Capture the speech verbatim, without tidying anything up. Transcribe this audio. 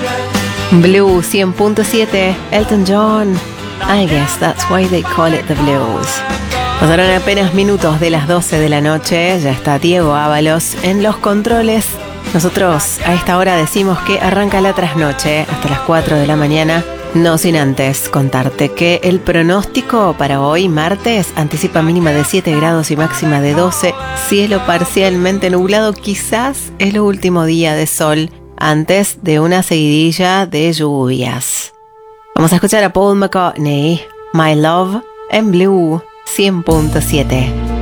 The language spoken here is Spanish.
Blue cien punto siete, Elton John. I guess that's why they call it the blues. Pasaron apenas minutos de las doce de la noche. Ya está Diego Ábalos en los controles. Nosotros a esta hora decimos que arranca la trasnoche hasta las cuatro de la mañana. No sin antes contarte que el pronóstico para hoy, martes, anticipa mínima de siete grados y máxima de doce. Cielo parcialmente nublado, quizás es el último día de sol antes de una seguidilla de lluvias. Vamos a escuchar a Paul McCartney, My Love, en Blue cien punto siete.